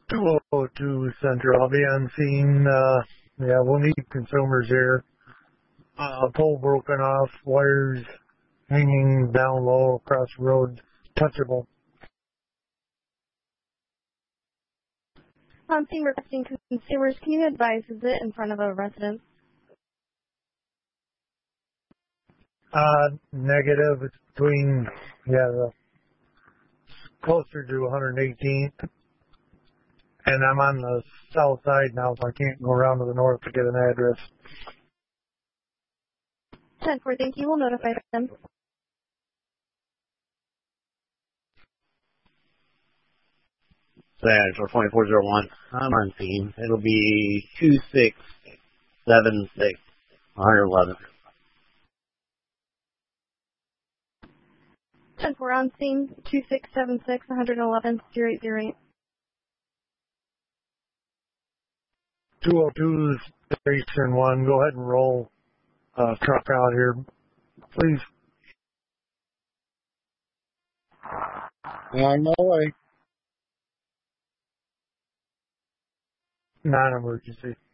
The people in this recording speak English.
202 Central. I'll be on scene. Yeah, we'll need consumers here. Pole broken off, wires hanging down low across the road, touchable. On scene requesting consumers, can you advise, is it in front of a residence? Negative. It's between, closer to 118th. And I'm on the south side now, so I can't go around to the north to get an address. 10-4, thank you. We'll notify them. Sag for 2401. I'm on scene. It'll be 2676 111. 10-4 on scene, 2676 111 0808. 202 Station 1, go ahead and roll truck out here, please. On my way. Non-emergency.